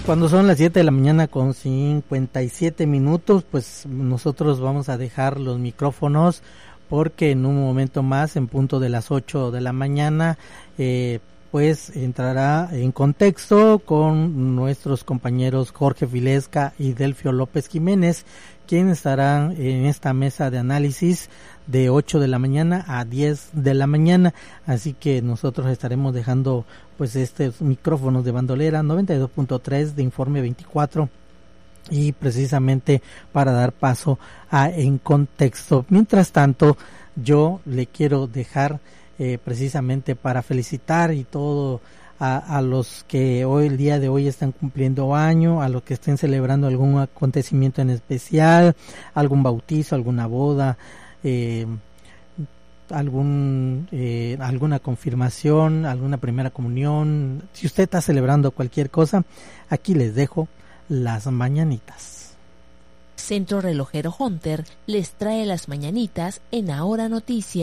Cuando son las 7 de la mañana con 57 minutos, pues nosotros vamos a dejar los micrófonos porque en un momento más, en punto de las 8 de la mañana, pues entrará en contexto con nuestros compañeros Jorge Vilesca y Delfio López Jiménez, quienes estarán en esta mesa de análisis de 8 de la mañana a 10 de la mañana, así que nosotros estaremos dejando pues estos micrófonos de Bandolera 92.3 de Informe 24 y precisamente para dar paso a En Contexto. Mientras tanto, yo le quiero dejar precisamente para felicitar y todo a los que hoy, el día de hoy, están cumpliendo año, a los que estén celebrando algún acontecimiento en especial, algún bautizo, alguna boda, alguna confirmación, alguna primera comunión. Si usted está celebrando cualquier cosa, aquí les dejo las mañanitas. Centro Relojero Hunter les trae las mañanitas en Ahora Noticias.